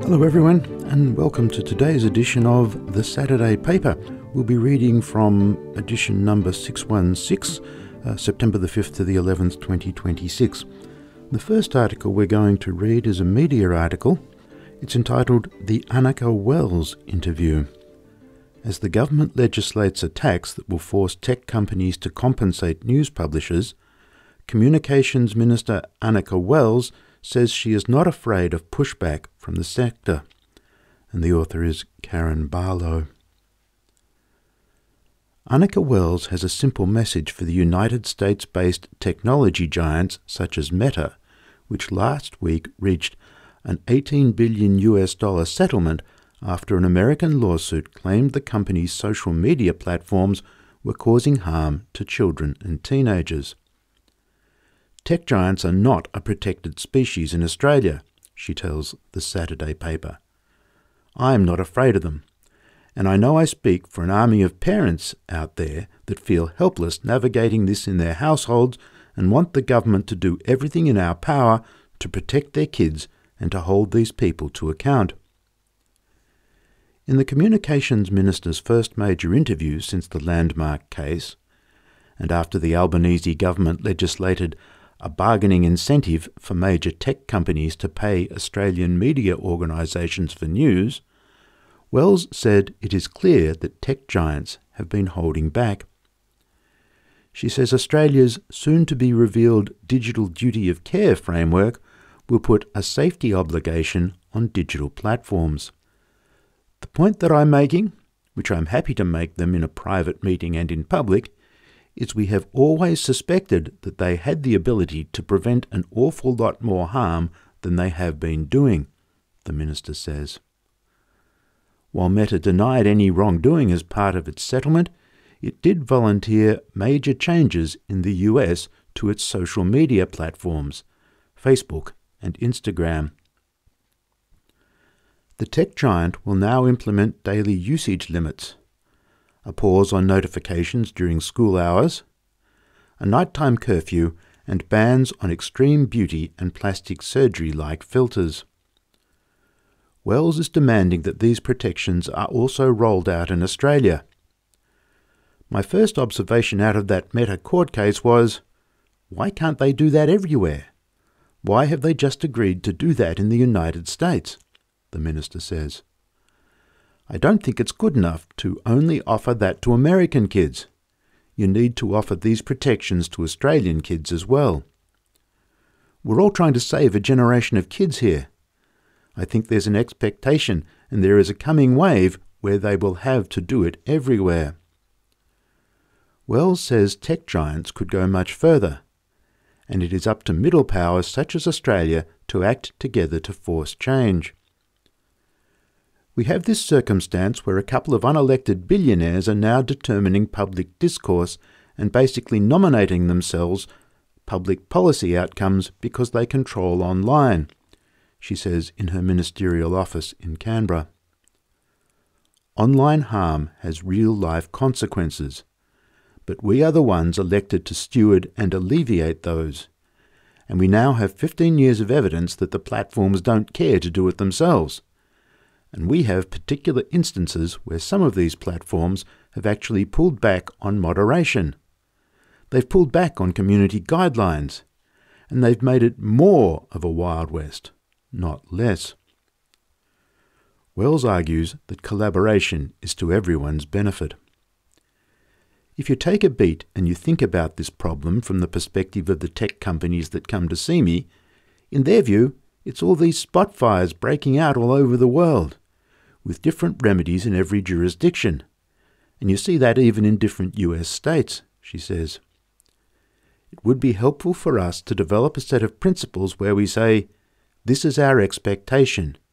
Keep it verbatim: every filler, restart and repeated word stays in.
Hello everyone, and welcome to today's edition of The Saturday Paper. We'll be reading from edition number six one six, uh, September the fifth to the eleventh, twenty twenty-six. The first article we're going to read is a media article. It's entitled The Anneka Wells Interview. As the government legislates a tax that will force tech companies to compensate news publishers, Communications Minister Anneka Wells says she is not afraid of pushback from the sector. And the author is Karen Barlow. Anneka Wells has a simple message for the United States-based technology giants such as Meta, which last week reached an eighteen billion U S dollar settlement after an American lawsuit claimed the company's social media platforms were causing harm to children and teenagers. Tech giants are not a protected species in Australia, she tells the Saturday paper. I am not afraid of them, and I know I speak for an army of parents out there that feel helpless navigating this in their households and want the government to do everything in our power to protect their kids and to hold these people to account. In the Communications Minister's first major interview since the Landmark case, and after the Albanese government legislated a bargaining incentive for major tech companies to pay Australian media organisations for news, Wells said it is clear that tech giants have been holding back. She says Australia's soon-to-be-revealed Digital Duty of Care framework will put a safety obligation on digital platforms. The point that I'm making, which I'm happy to make them in a private meeting and in public, is we have always suspected that they had the ability to prevent an awful lot more harm than they have been doing, the minister says. While Meta denied any wrongdoing as part of its settlement, it did volunteer major changes in the U S to its social media platforms, Facebook and Instagram. The tech giant will now implement daily usage limits, a pause on notifications during school hours, a nighttime curfew, and bans on extreme beauty and plastic surgery-like filters. Wells is demanding that these protections are also rolled out in Australia. My first observation out of that Meta court case was, why can't they do that everywhere? Why have they just agreed to do that in the United States? The minister says. I don't think it's good enough to only offer that to American kids. You need to offer these protections to Australian kids as well. We're all trying to save a generation of kids here. I think there's an expectation and there is a coming wave where they will have to do it everywhere. Wells says tech giants could go much further, and it is up to middle powers such as Australia to act together to force change. We have this circumstance where a couple of unelected billionaires are now determining public discourse and basically nominating themselves public policy outcomes because they control online, she says in her ministerial office in Canberra. Online harm has real-life consequences, but we are the ones elected to steward and alleviate those, and we now have fifteen years of evidence that the platforms don't care to do it themselves. And we have particular instances where some of these platforms have actually pulled back on moderation. They've pulled back on community guidelines, and they've made it more of a Wild West, not less. Wells argues that collaboration is to everyone's benefit. If you take a beat and you think about this problem from the perspective of the tech companies that come to see me, in their view, it's all these spot fires breaking out all over the world, with different remedies in every jurisdiction. And you see that even in different U S states, she says. It would be helpful for us to develop a set of principles where we say, this is our expectation,